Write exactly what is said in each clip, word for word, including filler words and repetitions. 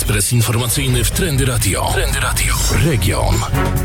Ekspres informacyjny w Trendy Radio. Trendy Radio. Region.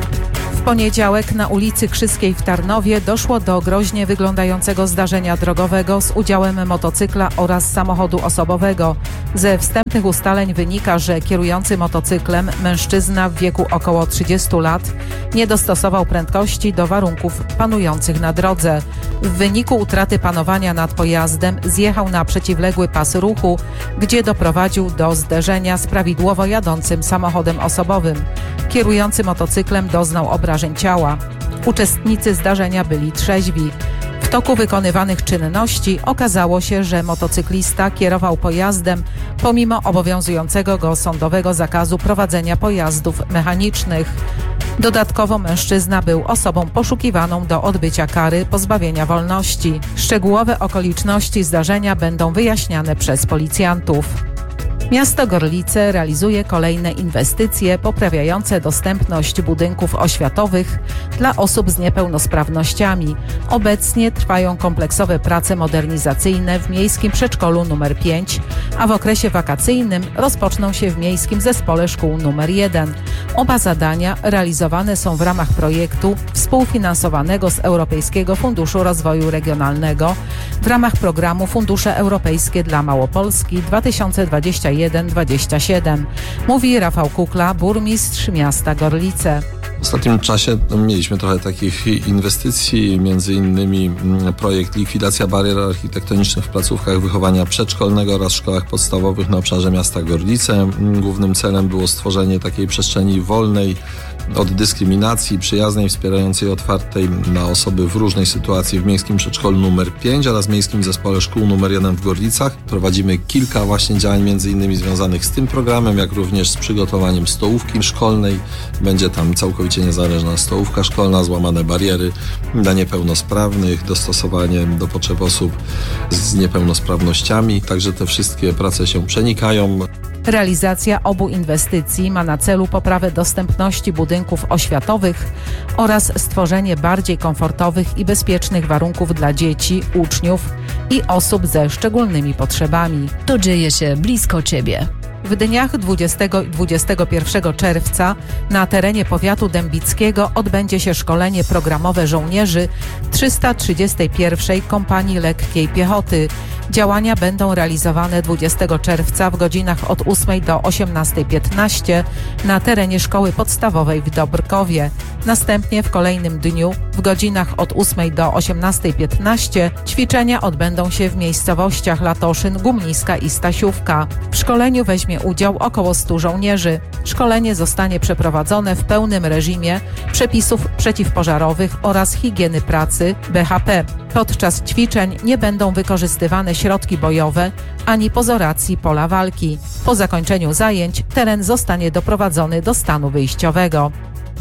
W poniedziałek na ulicy Krzyskiej w Tarnowie doszło do groźnie wyglądającego zdarzenia drogowego z udziałem motocykla oraz samochodu osobowego. Ze wstępnych ustaleń wynika, że kierujący motocyklem mężczyzna w wieku około trzydziestu lat nie dostosował prędkości do warunków panujących na drodze. W wyniku utraty panowania nad pojazdem zjechał na przeciwległy pas ruchu, gdzie doprowadził do zderzenia z prawidłowo jadącym samochodem osobowym. Kierujący motocyklem doznał obrażeń ciała. Uczestnicy zdarzenia byli trzeźwi. W toku wykonywanych czynności okazało się, że motocyklista kierował pojazdem pomimo obowiązującego go sądowego zakazu prowadzenia pojazdów mechanicznych. Dodatkowo mężczyzna był osobą poszukiwaną do odbycia kary pozbawienia wolności. Szczegółowe okoliczności zdarzenia będą wyjaśniane przez policjantów. Miasto Gorlice realizuje kolejne inwestycje poprawiające dostępność budynków oświatowych dla osób z niepełnosprawnościami. Obecnie trwają kompleksowe prace modernizacyjne w Miejskim Przedszkolu numer pięć, a w okresie wakacyjnym rozpoczną się w Miejskim Zespole Szkół numer jeden. Oba zadania realizowane są w ramach projektu współfinansowanego z Europejskiego Funduszu Rozwoju Regionalnego w ramach programu Fundusze Europejskie dla Małopolski dwa tysiące dwudziesty pierwszy do dwudziestego siódmego. Mówi Rafał Kukla, burmistrz miasta Gorlice. W ostatnim czasie mieliśmy trochę takich inwestycji, między innymi projekt likwidacja barier architektonicznych w placówkach wychowania przedszkolnego oraz szkołach podstawowych na obszarze miasta Gorlice. Głównym celem było stworzenie takiej przestrzeni wolnej od dyskryminacji, przyjaznej, wspierającej, otwartej na osoby w różnej sytuacji w Miejskim Przedszkolu numer pięć oraz Miejskim Zespole Szkół numer jeden w Gorlicach. Prowadzimy kilka właśnie działań między innymi związanych z tym programem, jak również z przygotowaniem stołówki szkolnej. Będzie tam całkowicie niezależna stołówka szkolna, złamane bariery dla niepełnosprawnych, dostosowanie do potrzeb osób z niepełnosprawnościami. Także te wszystkie prace się przenikają. Realizacja obu inwestycji ma na celu poprawę dostępności budynków oświatowych oraz stworzenie bardziej komfortowych i bezpiecznych warunków dla dzieci, uczniów i osób ze szczególnymi potrzebami. To dzieje się blisko Ciebie. W dniach dwudziestego i dwudziestego pierwszego czerwca na terenie powiatu dębickiego odbędzie się szkolenie programowe żołnierzy trzysta trzydziestej pierwszej Kompanii Lekkiej Piechoty. Działania będą realizowane dwudziestego czerwca w godzinach od ósmej do osiemnastej piętnaście na terenie szkoły podstawowej w Dobrkowie. Następnie w kolejnym dniu w godzinach od ósmej do osiemnastej piętnaście ćwiczenia odbędą się w miejscowościach Latoszyn, Gumniska i Stasiówka. W szkoleniu weźmie udział około stu żołnierzy. Szkolenie zostanie przeprowadzone w pełnym reżimie przepisów przeciwpożarowych oraz higieny pracy B H P. Podczas ćwiczeń nie będą wykorzystywane środki bojowe ani pozoracji pola walki. Po zakończeniu zajęć teren zostanie doprowadzony do stanu wyjściowego.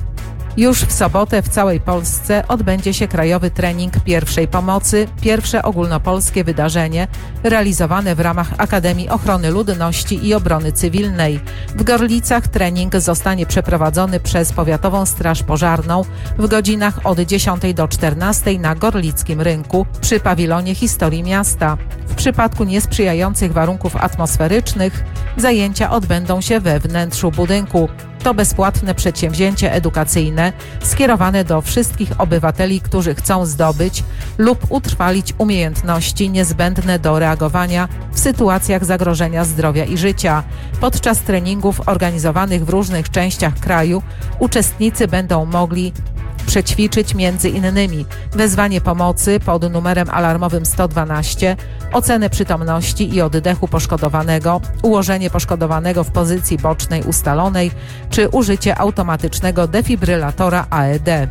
Już w sobotę w całej Polsce odbędzie się krajowy trening pierwszej pomocy, pierwsze ogólnopolskie wydarzenie realizowane w ramach Akademii Ochrony Ludności i Obrony Cywilnej. W Gorlicach trening zostanie przeprowadzony przez Powiatową Straż Pożarną w godzinach od dziesiątej do czternastej na Gorlickim Rynku przy pawilonie Historii Miasta. W przypadku niesprzyjających warunków atmosferycznych zajęcia odbędą się we wnętrzu budynku. To bezpłatne przedsięwzięcie edukacyjne skierowane do wszystkich obywateli, którzy chcą zdobyć lub utrwalić umiejętności niezbędne do reagowania w sytuacjach zagrożenia zdrowia i życia. Podczas treningów organizowanych w różnych częściach kraju uczestnicy będą mogli przećwiczyć między innymi wezwanie pomocy pod numerem alarmowym sto dwanaście, ocenę przytomności i oddechu poszkodowanego, ułożenie poszkodowanego w pozycji bocznej ustalonej czy użycie automatycznego defibrylatora A E D.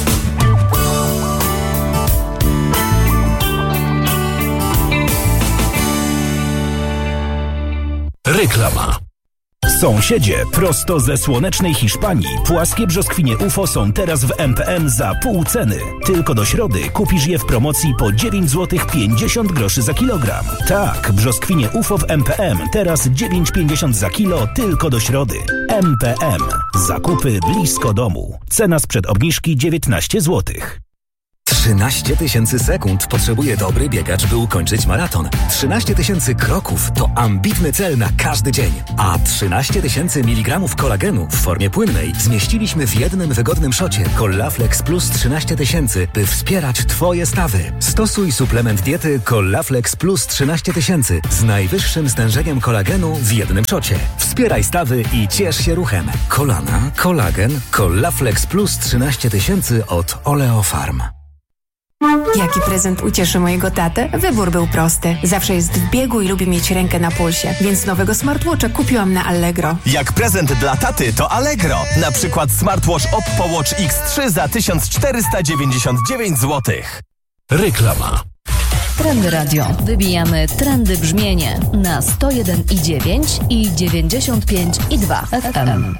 Reklama. Sąsiedzie, prosto ze słonecznej Hiszpanii, płaskie brzoskwinie U F O są teraz w M P M za pół ceny. Tylko do środy kupisz je w promocji po dziewięć złotych pięćdziesiąt groszy za kilogram. Tak, brzoskwinie U F O w M P M teraz dziewięć pięćdziesiąt za kilo tylko do środy. M P M. Zakupy blisko domu. Cena sprzed obniżki dziewiętnaście złotych. trzynaście tysięcy sekund potrzebuje dobry biegacz, by ukończyć maraton. trzynaście tysięcy kroków to ambitny cel na każdy dzień. A trzynaście tysięcy miligramów kolagenu w formie płynnej zmieściliśmy w jednym wygodnym szocie Collaflex Plus trzynaście tysięcy, by wspierać Twoje stawy. Stosuj suplement diety Collaflex Plus trzynaście tysięcy z najwyższym stężeniem kolagenu w jednym szocie. Wspieraj stawy i ciesz się ruchem. Kolana, kolagen, Collaflex Plus trzynaście tysięcy od Oleofarm. Jaki prezent ucieszy mojego tatę? Wybór był prosty. Zawsze jest w biegu i lubi mieć rękę na pulsie, więc nowego smartwatcha kupiłam na Allegro. Jak prezent dla taty to Allegro. Na przykład smartwatch Oppo Watch X trzy za tysiąc czterysta dziewięćdziesiąt dziewięć złotych. Reklama. Trendy Radio. Wybijamy trendy brzmienie na sto jeden i dziewięć i dziewięćdziesiąt pięć i dwa F M.